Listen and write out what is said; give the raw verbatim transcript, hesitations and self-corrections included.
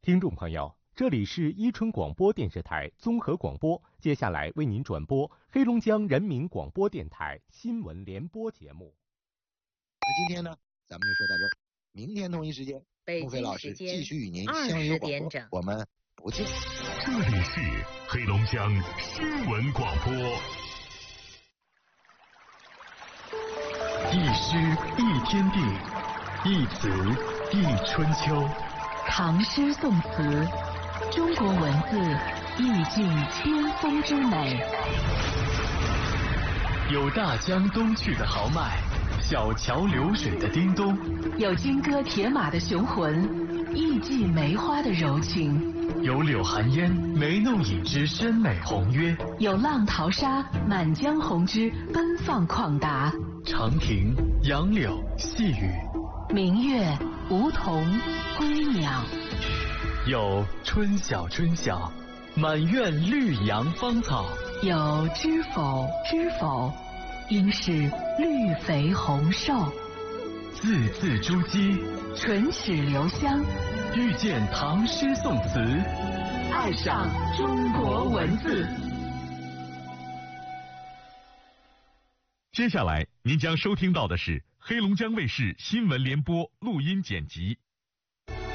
听众朋友，这里是伊春广播电视台综合广播，接下来为您转播黑龙江人民广播电台新闻联播节目。 那今天呢，咱们就说到这儿，明天同一时间， 北京孟非老师时间继续与您相约广播，我们不见。 这里是黑龙江新闻广播。 一诗一天地，一词一春秋。 唐诗宋词，中国文字意境千峰之美。 有大江东去的豪迈，小桥流水的叮咚， 有金戈铁马的雄浑，艺伎梅花的柔情。 有柳寒烟眉弄影之深美宏约， 有浪淘沙满江红之奔放旷达。 长亭、杨柳、细雨， 明月、梧桐、归鸟。 有春晓春晓，满院绿杨芳草。 有知否知否，应是绿肥红瘦。 字字珠玑， 唇齿留香。 遇见唐诗宋词， 爱上中国文字。 接下来您将收听到的是黑龙江卫视新闻联播录音剪辑。